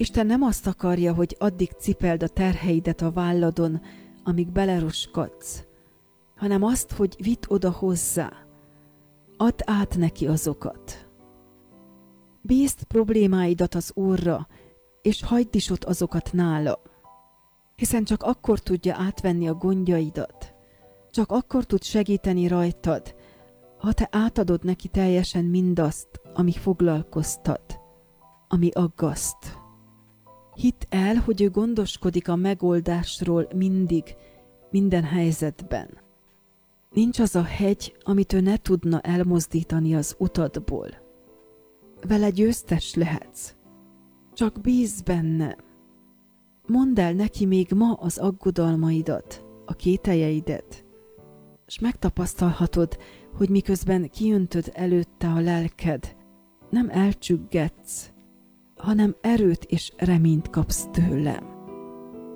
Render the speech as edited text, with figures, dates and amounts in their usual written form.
Isten nem azt akarja, hogy addig cipeld a terheidet a válladon, amíg beleroskadsz, hanem azt, hogy vidd oda hozzá. Add át neki azokat. Bízd problémáidat az Úrra, és hagyd is ott azokat nála. Hiszen csak akkor tudja átvenni a gondjaidat, csak akkor tud segíteni rajtad, ha te átadod neki teljesen mindazt, ami foglalkoztat, ami aggaszt. Hidd el, hogy ő gondoskodik a megoldásról mindig, minden helyzetben. Nincs az a hegy, amit ő ne tudna elmozdítani az utadból. Vele győztes lehetsz. Csak bízz benne. Mondd el neki még ma az aggodalmaidat, a kételjeidet, s megtapasztalhatod, hogy miközben kiöntöd előtte a lelked, nem elcsüggetsz, hanem erőt és reményt kapsz tőlem.